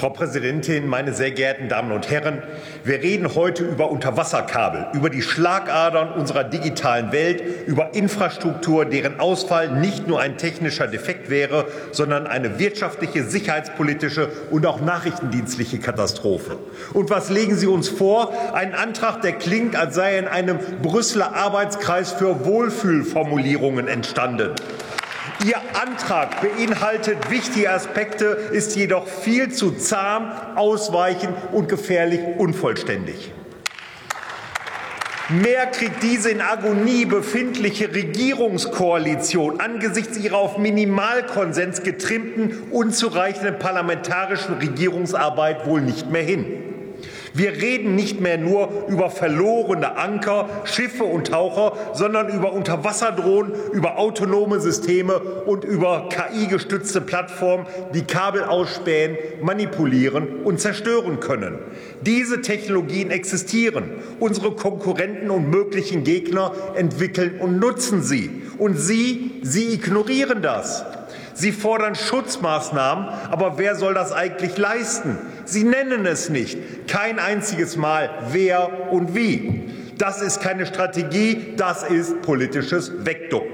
Frau Präsidentin, meine sehr geehrten Damen und Herren! Wir reden heute über Unterwasserkabel, über die Schlagadern unserer digitalen Welt, über Infrastruktur, deren Ausfall nicht nur ein technischer Defekt wäre, sondern eine wirtschaftliche, sicherheitspolitische und auch nachrichtendienstliche Katastrophe. Und was legen Sie uns vor? Einen Antrag, der klingt, als sei er in einem Brüsseler Arbeitskreis für Wohlfühlformulierungen entstanden. Ihr Antrag beinhaltet wichtige Aspekte, ist jedoch viel zu zahm, ausweichend und gefährlich unvollständig. Mehr kriegt diese in Agonie befindliche Regierungskoalition angesichts ihrer auf Minimalkonsens getrimmten, unzureichenden parlamentarischen Regierungsarbeit wohl nicht mehr hin. Wir reden nicht mehr nur über verlorene Anker, Schiffe und Taucher, sondern über Unterwasserdrohnen, über autonome Systeme und über KI-gestützte Plattformen, die Kabel ausspähen, manipulieren und zerstören können. Diese Technologien existieren. Unsere Konkurrenten und möglichen Gegner entwickeln und nutzen sie. Und Sie ignorieren das. Sie fordern Schutzmaßnahmen, aber wer soll das eigentlich leisten? Sie nennen es nicht. Kein einziges Mal wer und wie. Das ist keine Strategie, das ist politisches Wegducken.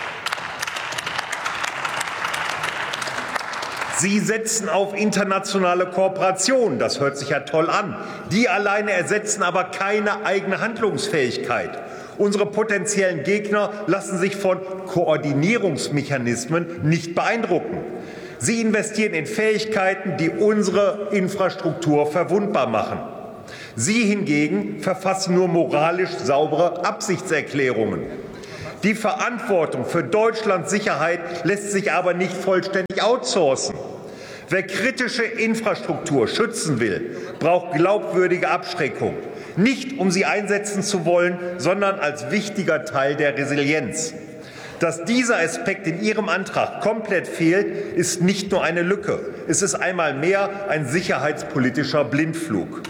Sie setzen auf internationale Kooperation. Das hört sich ja toll an. Die alleine ersetzen aber keine eigene Handlungsfähigkeit. Unsere potenziellen Gegner lassen sich von Koordinierungsmechanismen nicht beeindrucken. Sie investieren in Fähigkeiten, die unsere Infrastruktur verwundbar machen. Sie hingegen verfassen nur moralisch saubere Absichtserklärungen. Die Verantwortung für Deutschlands Sicherheit lässt sich aber nicht vollständig outsourcen. Wer kritische Infrastruktur schützen will, braucht glaubwürdige Abschreckung. Nicht, um sie einsetzen zu wollen, sondern als wichtiger Teil der Resilienz. Dass dieser Aspekt in Ihrem Antrag komplett fehlt, ist nicht nur eine Lücke. Es ist einmal mehr ein sicherheitspolitischer Blindflug.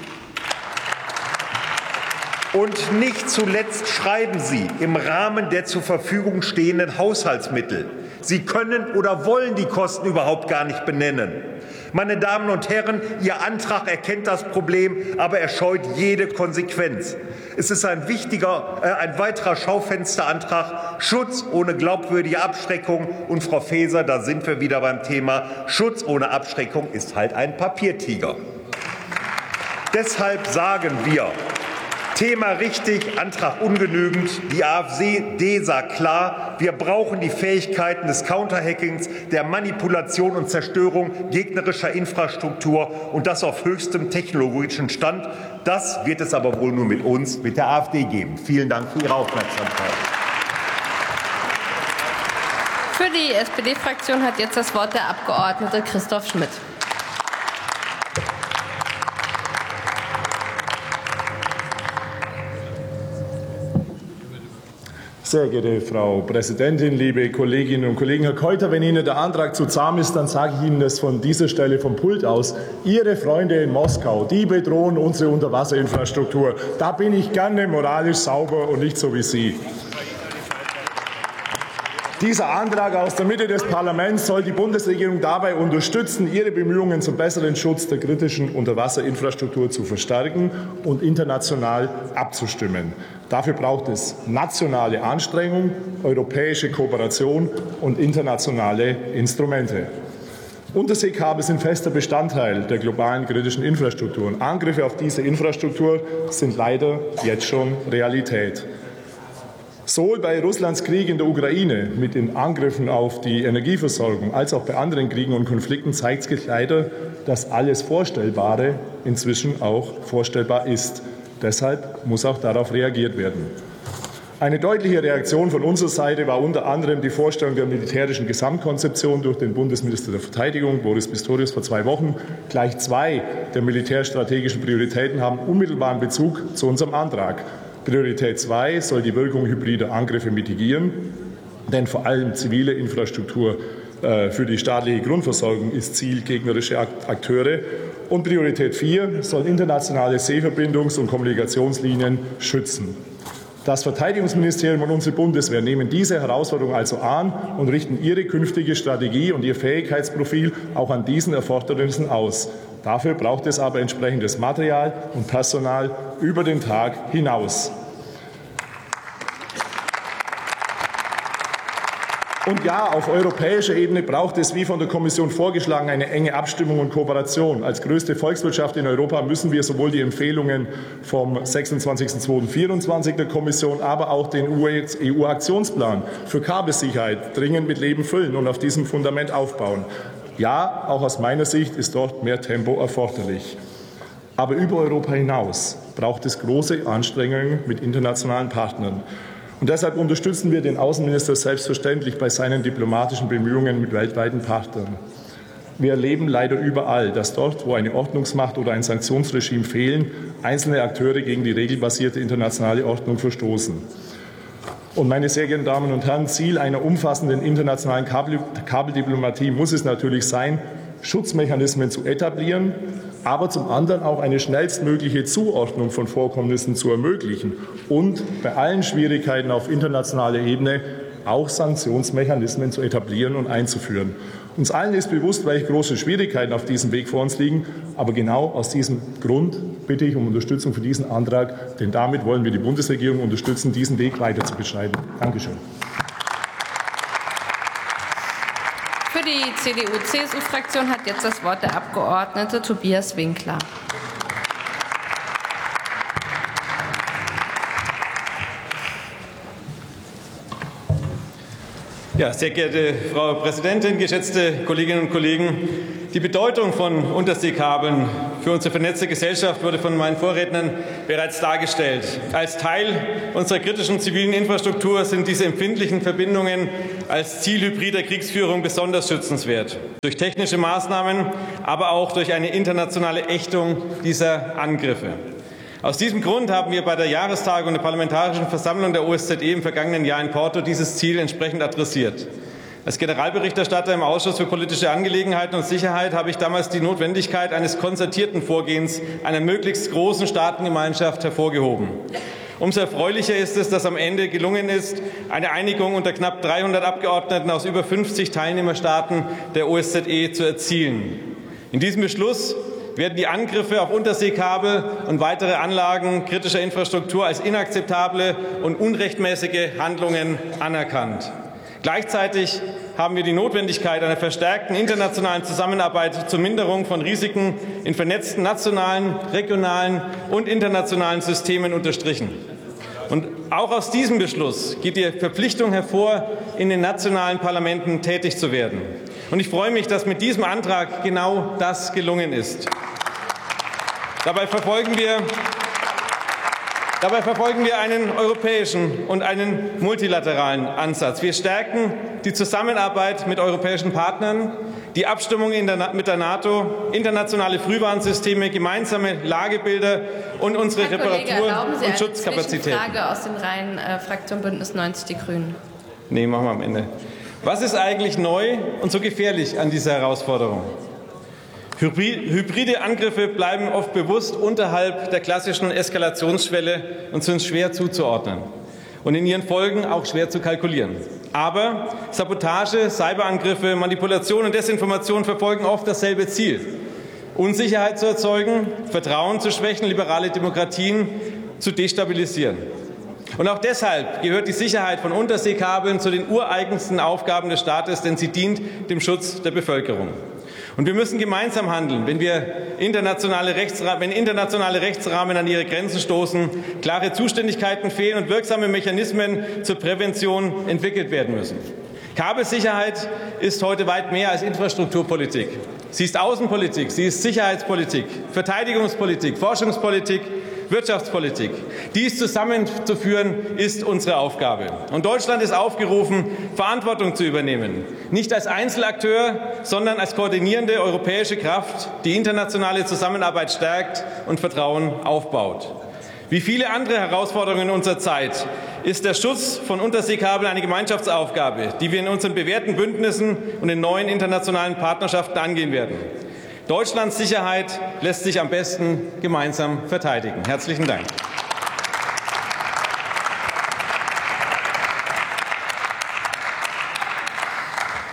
Und nicht zuletzt schreiben Sie im Rahmen der zur Verfügung stehenden Haushaltsmittel. Sie können oder wollen die Kosten überhaupt gar nicht benennen. Meine Damen und Herren, Ihr Antrag erkennt das Problem, aber er scheut jede Konsequenz. Es ist ein weiterer Schaufensterantrag, Schutz ohne glaubwürdige Abschreckung. Und Frau Faeser, da sind wir wieder beim Thema, Schutz ohne Abschreckung ist halt ein Papiertiger. Deshalb sagen wir, Thema richtig, Antrag ungenügend. Die AfD sagt klar, wir brauchen die Fähigkeiten des Counterhackings, der Manipulation und Zerstörung gegnerischer Infrastruktur und das auf höchstem technologischen Stand. Das wird es aber wohl nur mit uns, mit der AfD geben. Vielen Dank für Ihre Aufmerksamkeit. Für die SPD-Fraktion hat jetzt das Wort der Abgeordnete Christoph Schmidt. Sehr geehrte Frau Präsidentin, liebe Kolleginnen und Kollegen! Herr Keuter, wenn Ihnen der Antrag zu zahm ist, dann sage ich Ihnen das von dieser Stelle vom Pult aus. Ihre Freunde in Moskau, die bedrohen unsere Unterwasserinfrastruktur. Da bin ich gerne moralisch sauber und nicht so wie Sie. Dieser Antrag aus der Mitte des Parlaments soll die Bundesregierung dabei unterstützen, ihre Bemühungen zum besseren Schutz der kritischen Unterwasserinfrastruktur zu verstärken und international abzustimmen. Dafür braucht es nationale Anstrengung, europäische Kooperation und internationale Instrumente. Unterseekabel sind fester Bestandteil der globalen kritischen Infrastruktur. Und Angriffe auf diese Infrastruktur sind leider jetzt schon Realität. Sowohl bei Russlands Krieg in der Ukraine mit den Angriffen auf die Energieversorgung als auch bei anderen Kriegen und Konflikten zeigt sich leider, dass alles Vorstellbare inzwischen auch vorstellbar ist. Deshalb muss auch darauf reagiert werden. Eine deutliche Reaktion von unserer Seite war unter anderem die Vorstellung der militärischen Gesamtkonzeption durch den Bundesminister der Verteidigung, Boris Pistorius, vor 2 Wochen. Gleich 2 der militärstrategischen Prioritäten haben unmittelbaren Bezug zu unserem Antrag. Priorität 2 soll die Wirkung hybrider Angriffe mitigieren, denn vor allem zivile Infrastruktur für die staatliche Grundversorgung ist Ziel gegnerischer Akteure. Und Priorität 4 soll internationale Seeverbindungs- und Kommunikationslinien schützen. Das Verteidigungsministerium und unsere Bundeswehr nehmen diese Herausforderung also an und richten ihre künftige Strategie und ihr Fähigkeitsprofil auch an diesen Erfordernissen aus. Dafür braucht es aber entsprechendes Material und Personal über den Tag hinaus. Und ja, auf europäischer Ebene braucht es, wie von der Kommission vorgeschlagen, eine enge Abstimmung und Kooperation. Als größte Volkswirtschaft in Europa müssen wir sowohl die Empfehlungen vom 26.02.24 der Kommission, aber auch den EU-Aktionsplan für Kabelsicherheit dringend mit Leben füllen und auf diesem Fundament aufbauen. Ja, auch aus meiner Sicht ist dort mehr Tempo erforderlich. Aber über Europa hinaus braucht es große Anstrengungen mit internationalen Partnern. Und deshalb unterstützen wir den Außenminister selbstverständlich bei seinen diplomatischen Bemühungen mit weltweiten Partnern. Wir erleben leider überall, dass dort, wo eine Ordnungsmacht oder ein Sanktionsregime fehlen, einzelne Akteure gegen die regelbasierte internationale Ordnung verstoßen. Und meine sehr geehrten Damen und Herren, Ziel einer umfassenden internationalen Kabeldiplomatie muss es natürlich sein, Schutzmechanismen zu etablieren, aber zum anderen auch eine schnellstmögliche Zuordnung von Vorkommnissen zu ermöglichen und bei allen Schwierigkeiten auf internationaler Ebene auch Sanktionsmechanismen zu etablieren und einzuführen. Uns allen ist bewusst, welche große Schwierigkeiten auf diesem Weg vor uns liegen. Aber genau aus diesem Grund bitte ich um Unterstützung für diesen Antrag, denn damit wollen wir die Bundesregierung unterstützen, diesen Weg weiter zu beschreiten. Dankeschön. Für die CDU-CSU-Fraktion hat jetzt das Wort der Abgeordnete Tobias Winkler. Ja, sehr geehrte Frau Präsidentin, geschätzte Kolleginnen und Kollegen! Die Bedeutung von Unterseekabeln für unsere vernetzte Gesellschaft wurde von meinen Vorrednern bereits dargestellt. Als Teil unserer kritischen zivilen Infrastruktur sind diese empfindlichen Verbindungen als Ziel hybrider Kriegsführung besonders schützenswert. Durch technische Maßnahmen, aber auch durch eine internationale Ächtung dieser Angriffe. Aus diesem Grund haben wir bei der Jahrestagung der Parlamentarischen Versammlung der OSZE im vergangenen Jahr in Porto dieses Ziel entsprechend adressiert. Als Generalberichterstatter im Ausschuss für politische Angelegenheiten und Sicherheit habe ich damals die Notwendigkeit eines konzertierten Vorgehens einer möglichst großen Staatengemeinschaft hervorgehoben. Umso erfreulicher ist es, dass am Ende gelungen ist, eine Einigung unter knapp 300 Abgeordneten aus über 50 Teilnehmerstaaten der OSZE zu erzielen. In diesem Beschluss werden die Angriffe auf Unterseekabel und weitere Anlagen kritischer Infrastruktur als inakzeptable und unrechtmäßige Handlungen anerkannt. Gleichzeitig haben wir die Notwendigkeit einer verstärkten internationalen Zusammenarbeit zur Minderung von Risiken in vernetzten nationalen, regionalen und internationalen Systemen unterstrichen. Und auch aus diesem Beschluss geht die Verpflichtung hervor, in den nationalen Parlamenten tätig zu werden. Und ich freue mich, dass mit diesem Antrag genau das gelungen ist. Dabei verfolgen wir einen europäischen und einen multilateralen Ansatz. Wir stärken die Zusammenarbeit mit europäischen Partnern, die Abstimmung mit der NATO, internationale Frühwarnsysteme, gemeinsame Lagebilder und unsere Reparatur- und Schutzkapazitäten. Frage aus den Reihen Fraktion Bündnis 90 Die Grünen. Nee, machen wir am Ende. Was ist eigentlich neu und so gefährlich an dieser Herausforderung? Hybride Angriffe bleiben oft bewusst unterhalb der klassischen Eskalationsschwelle und sind schwer zuzuordnen und in ihren Folgen auch schwer zu kalkulieren. Aber Sabotage, Cyberangriffe, Manipulation und Desinformation verfolgen oft dasselbe Ziel: Unsicherheit zu erzeugen, Vertrauen zu schwächen, liberale Demokratien zu destabilisieren. Und auch deshalb gehört die Sicherheit von Unterseekabeln zu den ureigensten Aufgaben des Staates, denn sie dient dem Schutz der Bevölkerung. Und wir müssen gemeinsam handeln, wenn internationale Rechtsrahmen an ihre Grenzen stoßen, klare Zuständigkeiten fehlen und wirksame Mechanismen zur Prävention entwickelt werden müssen. Kabelsicherheit ist heute weit mehr als Infrastrukturpolitik. Sie ist Außenpolitik, sie ist Sicherheitspolitik, Verteidigungspolitik, Forschungspolitik, Wirtschaftspolitik. Dies zusammenzuführen, ist unsere Aufgabe. Und Deutschland ist aufgerufen, Verantwortung zu übernehmen. Nicht als Einzelakteur, sondern als koordinierende europäische Kraft, die internationale Zusammenarbeit stärkt und Vertrauen aufbaut. Wie viele andere Herausforderungen in unserer Zeit ist der Schutz von Unterseekabeln eine Gemeinschaftsaufgabe, die wir in unseren bewährten Bündnissen und in neuen internationalen Partnerschaften angehen werden. Deutschlands Sicherheit lässt sich am besten gemeinsam verteidigen. Herzlichen Dank.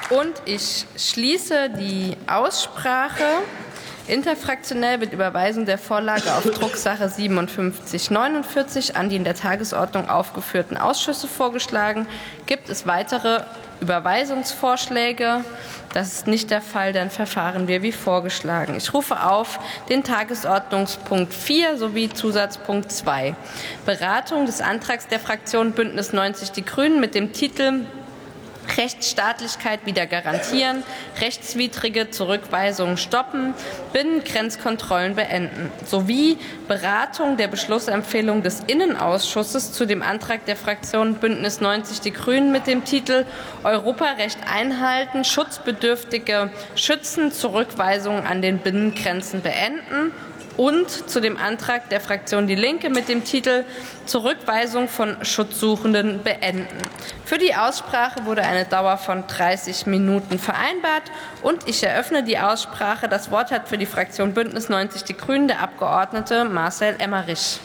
Und ich schließe die Aussprache. Interfraktionell wird Überweisung der Vorlage auf Drucksache 5749 an die in der Tagesordnung aufgeführten Ausschüsse vorgeschlagen. Gibt es weitere Überweisungsvorschläge? Das ist nicht der Fall, dann verfahren wir wie vorgeschlagen. Ich rufe auf den Tagesordnungspunkt 4 sowie Zusatzpunkt 2. Beratung des Antrags der Fraktion Bündnis 90 Die Grünen mit dem Titel Rechtsstaatlichkeit wieder garantieren, rechtswidrige Zurückweisungen stoppen, Binnengrenzkontrollen beenden, sowie Beratung der Beschlussempfehlung des Innenausschusses zu dem Antrag der Fraktion Bündnis 90 Die Grünen mit dem Titel Europarecht einhalten, Schutzbedürftige schützen, Zurückweisungen an den Binnengrenzen beenden und zu dem Antrag der Fraktion Die Linke mit dem Titel Zurückweisung von Schutzsuchenden beenden. Für die Aussprache wurde eine Dauer von 30 Minuten vereinbart und ich eröffne die Aussprache. Das Wort hat für die Fraktion Bündnis 90 Die Grünen der Abgeordnete Marcel Emmerich.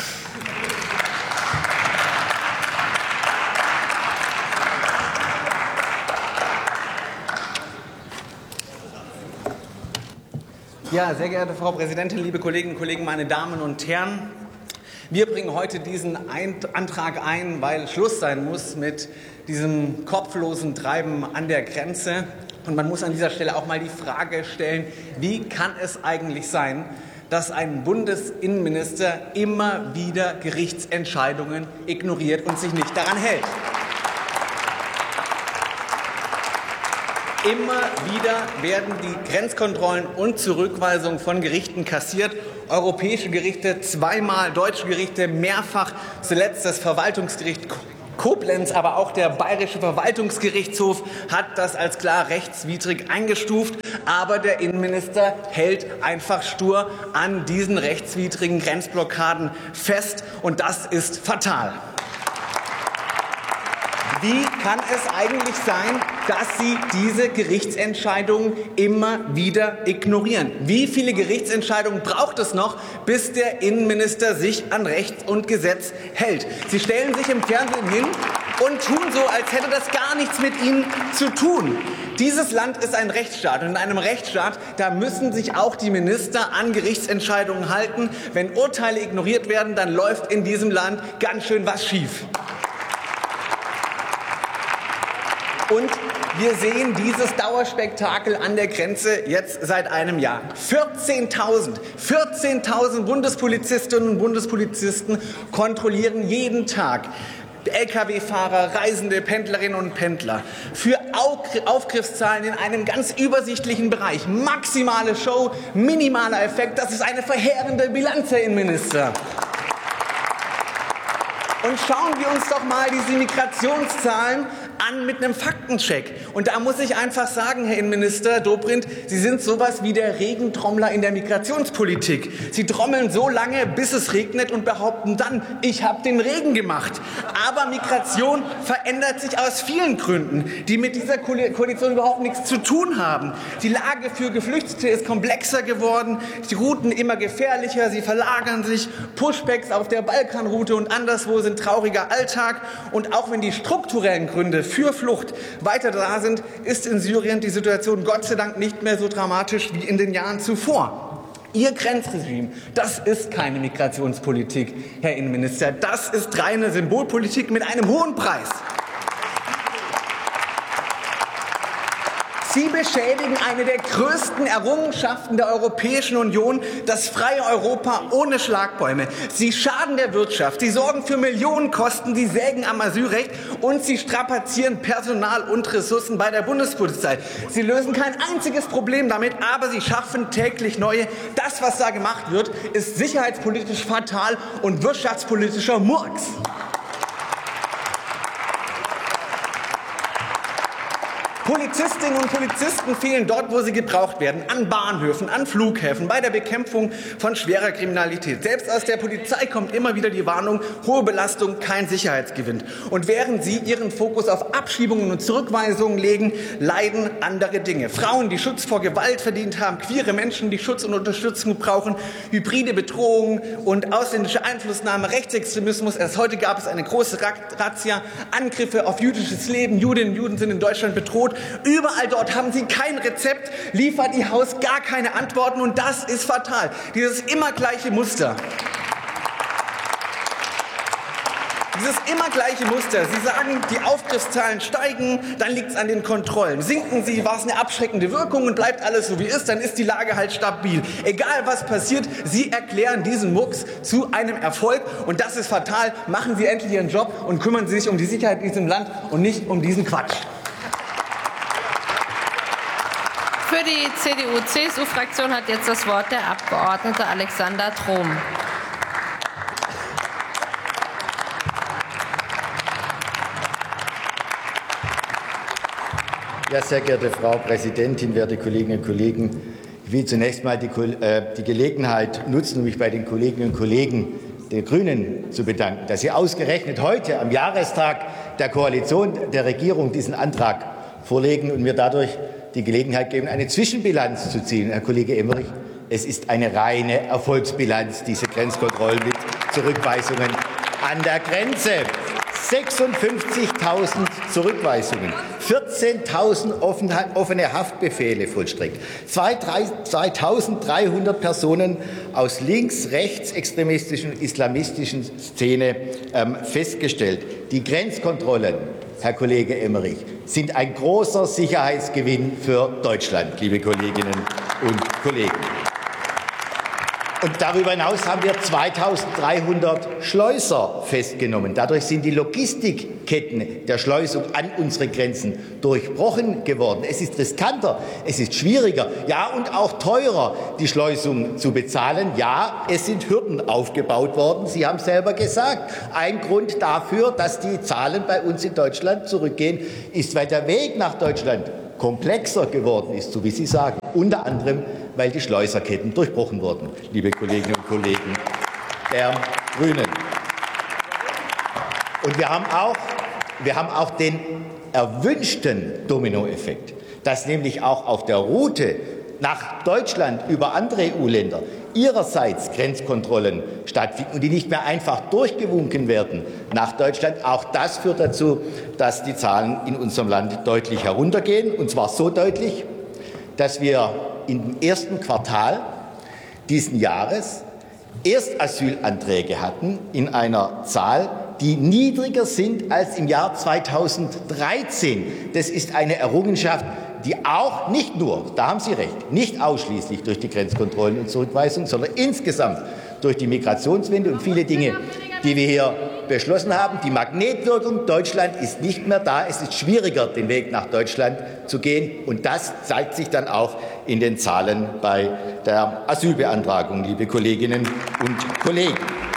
Ja, sehr geehrte Frau Präsidentin, liebe Kolleginnen und Kollegen, meine Damen und Herren! Wir bringen heute diesen Antrag ein, weil Schluss sein muss mit diesem kopflosen Treiben an der Grenze. Und man muss an dieser Stelle auch mal die Frage stellen, wie kann es eigentlich sein, dass ein Bundesinnenminister immer wieder Gerichtsentscheidungen ignoriert und sich nicht daran hält? Immer wieder werden die Grenzkontrollen und Zurückweisungen von Gerichten kassiert. Europäische Gerichte zweimal, deutsche Gerichte mehrfach, zuletzt das Verwaltungsgericht Koblenz, aber auch der Bayerische Verwaltungsgerichtshof hat das als klar rechtswidrig eingestuft. Aber der Innenminister hält einfach stur an diesen rechtswidrigen Grenzblockaden fest. Und das ist fatal. Wie kann es eigentlich sein, dass Sie diese Gerichtsentscheidungen immer wieder ignorieren? Wie viele Gerichtsentscheidungen braucht es noch, bis der Innenminister sich an Recht und Gesetz hält? Sie stellen sich im Fernsehen hin und tun so, als hätte das gar nichts mit Ihnen zu tun. Dieses Land ist ein Rechtsstaat und in einem Rechtsstaat, da müssen sich auch die Minister an Gerichtsentscheidungen halten. Wenn Urteile ignoriert werden, dann läuft in diesem Land ganz schön was schief. Und wir sehen dieses Dauerspektakel an der Grenze jetzt seit einem Jahr. 14.000 Bundespolizistinnen und Bundespolizisten kontrollieren jeden Tag Lkw-Fahrer, Reisende, Pendlerinnen und Pendler. Für Aufgriffszahlen in einem ganz übersichtlichen Bereich. Maximale Show, minimaler Effekt. Das ist eine verheerende Bilanz, Herr Innenminister. Und schauen wir uns doch mal diese Migrationszahlen an mit einem Faktencheck. Und da muss ich einfach sagen, Herr Innenminister Dobrindt, Sie sind sowas wie der Regentrommler in der Migrationspolitik. Sie trommeln so lange, bis es regnet und behaupten dann, ich habe den Regen gemacht. Aber Migration verändert sich aus vielen Gründen, die mit dieser Koalition überhaupt nichts zu tun haben. Die Lage für Geflüchtete ist komplexer geworden, die Routen immer gefährlicher, sie verlagern sich, Pushbacks auf der Balkanroute und anderswo sind trauriger Alltag. Und auch wenn die strukturellen Gründe für Flucht weiter da sind, ist in Syrien die Situation Gott sei Dank nicht mehr so dramatisch wie in den Jahren zuvor. Ihr Grenzregime, das ist keine Migrationspolitik, Herr Innenminister. Das ist reine Symbolpolitik mit einem hohen Preis. Sie beschädigen eine der größten Errungenschaften der Europäischen Union, das freie Europa ohne Schlagbäume. Sie schaden der Wirtschaft, sie sorgen für Millionenkosten, sie sägen am Asylrecht und sie strapazieren Personal und Ressourcen bei der Bundespolizei. Sie lösen kein einziges Problem damit, aber sie schaffen täglich neue. Das, was da gemacht wird, ist sicherheitspolitisch fatal und wirtschaftspolitischer Murks. Polizistinnen und Polizisten fehlen dort, wo sie gebraucht werden, an Bahnhöfen, an Flughäfen, bei der Bekämpfung von schwerer Kriminalität. Selbst aus der Polizei kommt immer wieder die Warnung, hohe Belastung, kein Sicherheitsgewinn. Und während sie ihren Fokus auf Abschiebungen und Zurückweisungen legen, leiden andere Dinge. Frauen, die Schutz vor Gewalt verdient haben, queere Menschen, die Schutz und Unterstützung brauchen, hybride Bedrohungen und ausländische Einflussnahme, Rechtsextremismus. Erst heute gab es eine große Razzia, Angriffe auf jüdisches Leben. Judinnen und Juden sind in Deutschland bedroht. Überall dort haben sie kein Rezept, liefert ihr Haus gar keine Antworten und das ist fatal. Dieses immer gleiche Muster. Dieses immer gleiche Muster. Sie sagen, die Aufgriffszahlen steigen, dann liegt es an den Kontrollen. Sinken sie, war es eine abschreckende Wirkung und bleibt alles so wie ist, dann ist die Lage halt stabil. Egal was passiert, Sie erklären diesen Mucks zu einem Erfolg und das ist fatal. Machen Sie endlich Ihren Job und kümmern Sie sich um die Sicherheit in diesem Land und nicht um diesen Quatsch. Für die CDU-CSU-Fraktion hat jetzt das Wort der Abgeordnete Alexander Trom. Ja, sehr geehrte Frau Präsidentin, werte Kolleginnen und Kollegen! Ich will zunächst mal die Gelegenheit nutzen, um mich bei den Kolleginnen und Kollegen der Grünen zu bedanken, dass sie ausgerechnet heute am Jahrestag der Koalition der Regierung diesen Antrag vorlegen und mir dadurch die Gelegenheit geben, eine Zwischenbilanz zu ziehen. Herr Kollege Emmerich, es ist eine reine Erfolgsbilanz, diese Grenzkontrollen mit Zurückweisungen an der Grenze. 56.000 Zurückweisungen, 14.000 offene Haftbefehle vollstreckt, 2.300 Personen aus links-, rechtsextremistischen und islamistischen Szene festgestellt. Die Grenzkontrollen, Herr Kollege Emmerich, sind ein großer Sicherheitsgewinn für Deutschland, liebe Kolleginnen und Kollegen. Und darüber hinaus haben wir 2.300 Schleuser festgenommen. Dadurch sind die Logistikketten der Schleusung an unsere Grenzen durchbrochen geworden. Es ist riskanter, es ist schwieriger, ja und auch teurer, die Schleusung zu bezahlen. Ja, es sind Hürden aufgebaut worden. Sie haben selber gesagt, ein Grund dafür, dass die Zahlen bei uns in Deutschland zurückgehen, ist, weil der Weg nach Deutschland komplexer geworden ist, so wie Sie sagen. Unter anderem, weil die Schleuserketten durchbrochen wurden, liebe Kolleginnen und Kollegen der Grünen. Und wir haben auch den erwünschten Dominoeffekt, dass nämlich auch auf der Route nach Deutschland über andere EU-Länder ihrerseits Grenzkontrollen stattfinden und die nicht mehr einfach durchgewunken werden nach Deutschland. Auch das führt dazu, dass die Zahlen in unserem Land deutlich heruntergehen, und zwar so deutlich, dass wir im ersten Quartal diesen Jahres Erstasylantraganträge hatten in einer Zahl, die niedriger sind als im Jahr 2013. Das ist eine Errungenschaft, die auch nicht nur, da haben Sie recht, nicht ausschließlich durch die Grenzkontrollen und Zurückweisungen, sondern insgesamt durch die Migrationswende und viele Dinge, die wir hier beschlossen haben. Die Magnetwirkung Deutschland ist nicht mehr da. Es ist schwieriger, den Weg nach Deutschland zu gehen. Und das zeigt sich dann auch in den Zahlen bei der Asylbeantragung, liebe Kolleginnen und Kollegen.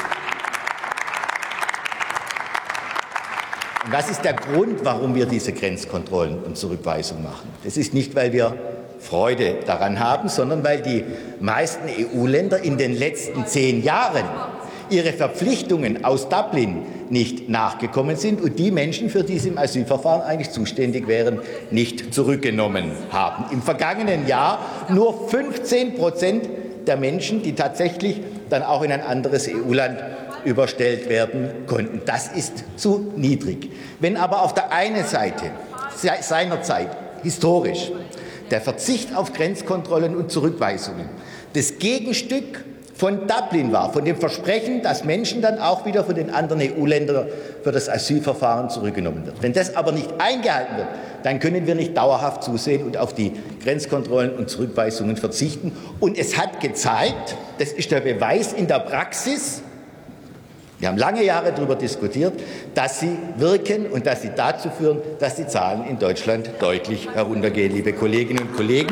Und was ist der Grund, warum wir diese Grenzkontrollen und Zurückweisungen machen? Das ist nicht, weil wir Freude daran haben, sondern weil die meisten EU-Länder in den letzten 10 Jahren ihre Verpflichtungen aus Dublin nicht nachgekommen sind und die Menschen, für die sie im Asylverfahren eigentlich zuständig wären, nicht zurückgenommen haben. Im vergangenen Jahr nur 15% der Menschen, die tatsächlich dann auch in ein anderes EU-Land überstellt werden konnten. Das ist zu niedrig. Wenn aber auf der einen Seite seinerzeit historisch der Verzicht auf Grenzkontrollen und Zurückweisungen das Gegenstück von Dublin war, von dem Versprechen, dass Menschen dann auch wieder von den anderen EU-Ländern für das Asylverfahren zurückgenommen werden. Wenn das aber nicht eingehalten wird, dann können wir nicht dauerhaft zusehen und auf die Grenzkontrollen und Zurückweisungen verzichten. Und es hat gezeigt, das ist der Beweis in der Praxis, wir haben lange Jahre darüber diskutiert, dass sie wirken und dass sie dazu führen, dass die Zahlen in Deutschland deutlich heruntergehen, liebe Kolleginnen und Kollegen.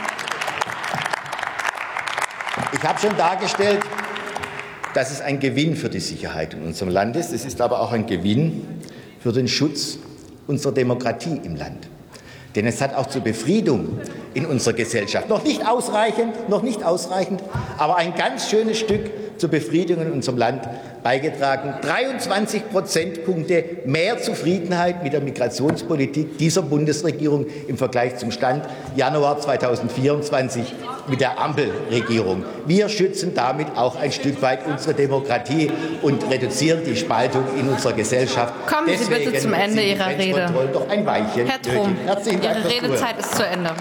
Ich habe schon dargestellt, dass es ein Gewinn für die Sicherheit in unserem Land ist. Es ist aber auch ein Gewinn für den Schutz unserer Demokratie im Land. Denn es hat auch zur Befriedung in unserer Gesellschaft noch nicht ausreichend, aber ein ganz schönes Stück zur Befriedung in unserem Land beigetragen. 23 Prozentpunkte mehr Zufriedenheit mit der Migrationspolitik dieser Bundesregierung im Vergleich zum Stand Januar 2024 mit der Ampelregierung. Wir schützen damit auch ein Stück weit unsere Demokratie und reduzieren die Spaltung in unserer Gesellschaft. Kommen Sie bitte zum Ende Ihrer Rede. Doch ein Weilchen Herr Trom, Ihre Redezeit ist zu Ende.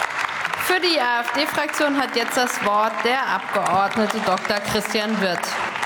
Für die AfD-Fraktion hat jetzt das Wort der Abgeordnete Dr. Christian Wirth.